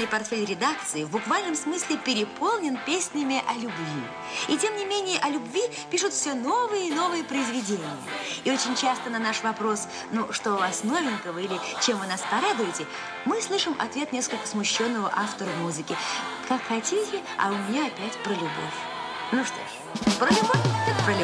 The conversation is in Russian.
музыкальный портфель редакции в буквальном смысле переполнен песнями о любви. И тем не менее о любви пишут все новые и новые произведения. И очень часто на наш вопрос, ну, что у вас новенького или чем вы нас порадуете, мы слышим ответ несколько смущенного автора музыки. Как хотите, а у меня опять про любовь. Ну что ж, про любовь так про любовь.